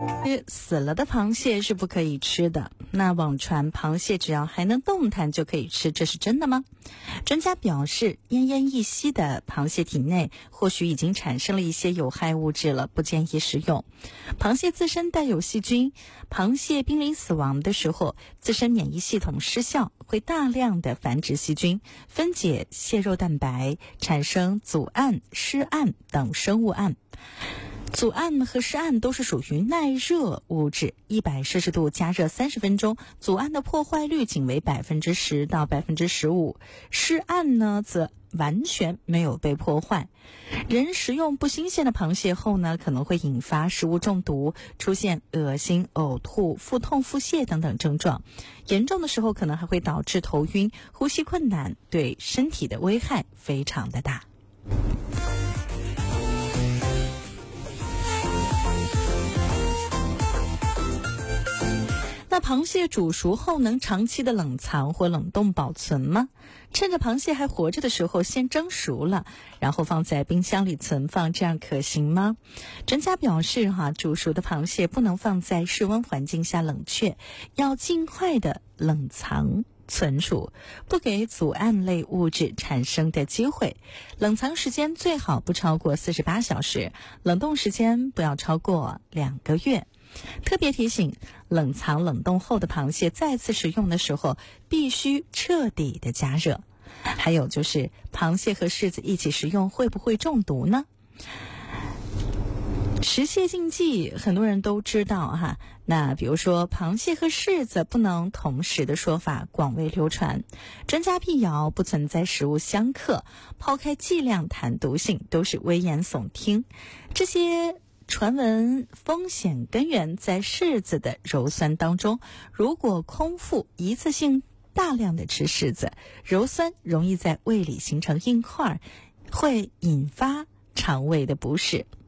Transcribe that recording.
死了的螃蟹是不可以吃的。那网传螃蟹只要还能动弹就可以吃，这是真的吗？专家表示，奄奄一息的螃蟹体内或许已经产生了一些有害物质了，不建议食用。螃蟹自身带有细菌，螃蟹濒临死亡的时候，自身免疫系统失效，会大量的繁殖细菌，分解蟹肉蛋白，产生组胺、尸胺等生物胺。组胺和尸胺都是属于耐热物质，100摄氏度加热30分钟，组胺的破坏率仅为10%到15%，尸胺呢则完全没有被破坏。人食用不新鲜的螃蟹后呢，可能会引发食物中毒，出现恶心、呕吐、腹痛、腹泻等等症状，严重的时候可能还会导致头晕、呼吸困难，对身体的危害非常的大。那螃蟹煮熟后能长期的冷藏或冷冻保存吗？趁着螃蟹还活着的时候先蒸熟了，然后放在冰箱里存放，这样可行吗？专家表示煮熟的螃蟹不能放在室温环境下冷却，要尽快的冷藏存储，不给组胺类物质产生的机会。冷藏时间最好不超过48小时，冷冻时间不要超过2个月。特别提醒，冷藏冷冻后的螃蟹再次食用的时候必须彻底的加热。还有就是螃蟹和柿子一起食用会不会中毒呢？食蟹禁忌很多人都知道那比如说螃蟹和柿子不能同时的说法广为流传，专家辟谣不存在食物相克，抛开剂量谈毒性都是危言耸听。这些传闻风险根源在柿子的鞣酸当中，如果空腹一次性大量的吃柿子，鞣酸容易在胃里形成硬块，会引发肠胃的不适。